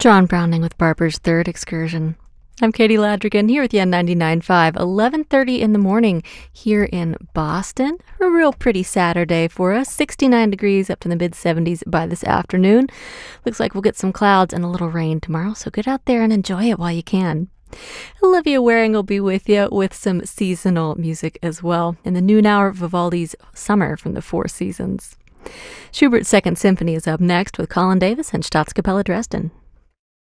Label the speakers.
Speaker 1: John Browning with Barber's Third Excursion. I'm Katie Ladrigan here with you on 99.5, 11:30 in the morning here in Boston. A real pretty Saturday for us, 69 degrees up to the mid-70s by this afternoon. Looks like we'll get some clouds and a little rain tomorrow, so get out there and enjoy it while you can. Olivia Waring will be with you with some seasonal music as well in the noon hour of Vivaldi's Summer from the Four Seasons. Schubert's Second Symphony is up next with Colin Davis and Staatskapelle Dresden.